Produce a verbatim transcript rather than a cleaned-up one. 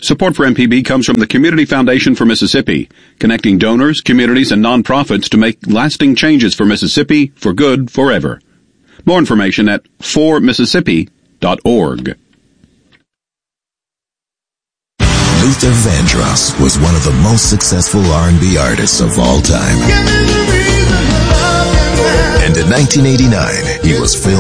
Support for M P B comes from the Community Foundation for Mississippi, connecting donors, communities, and nonprofits to make lasting changes for Mississippi for good forever. More information at for mississippi dot org. Luther Vandross was one of the most successful R and B artists of all time. And in nineteen eighty-nine, he was filmed